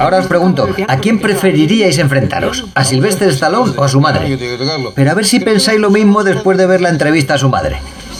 Ahora os pregunto, ¿a quién preferiríais enfrentaros? ¿A Sylvester Stallone o a su madre? Pero a ver si pensáis lo mismo después de ver la entrevista a su madre.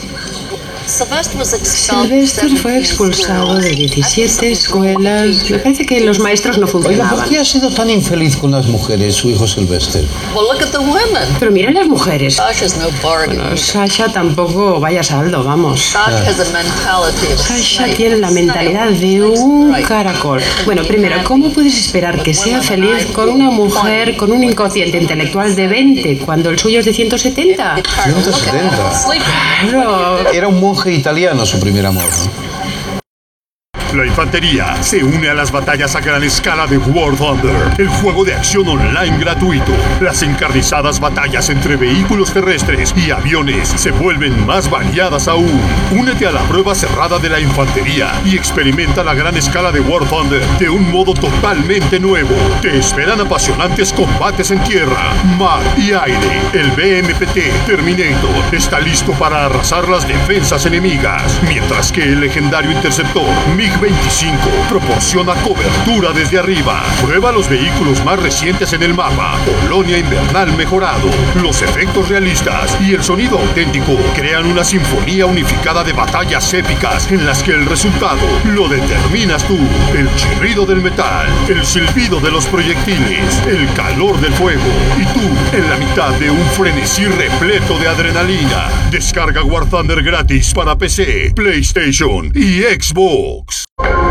Sylvester fue expulsado de 17 escuelas. Me parece que los maestros no funcionaban. Oiga, ¿por qué ha sido tan infeliz con las mujeres, su hijo Sylvester? Pero miren las mujeres. Bueno, Sasha tampoco vaya saldo, vamos. Sasha tiene la mentalidad de un caracol. Bueno, primero, ¿cómo puedes esperar que sea feliz con una mujer con un inconsciente intelectual de 20 cuando el suyo es de 170? 170. Claro. Era un monje italiano su primer amor, ¿no? La infantería se une a las batallas a gran escala de War Thunder, el juego de acción online gratuito. Las encarnizadas batallas entre vehículos terrestres y aviones se vuelven más variadas aún. Únete a la prueba cerrada de la infantería y experimenta la gran escala de War Thunder de un modo totalmente nuevo. Te esperan apasionantes combates en tierra, mar y aire. El BMPT Terminator está listo para arrasar las defensas enemigas, mientras que el legendario interceptor MiG-25 proporciona cobertura desde arriba. Prueba los vehículos más recientes en el mapa. Colonia Invernal mejorado. Los efectos realistas y el sonido auténtico crean una sinfonía unificada de batallas épicas en las que el resultado lo determinas tú. El chirrido del metal, el silbido de los proyectiles, el calor del fuego y tú en la mitad de un frenesí repleto de adrenalina. Descarga War Thunder gratis para PC, PlayStation y Xbox.